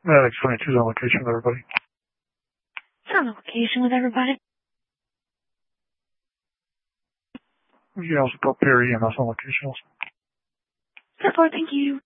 Medic 22's on location with everybody. It's on location with everybody. You can also call Perry EMS on location also. 10-4, thank you.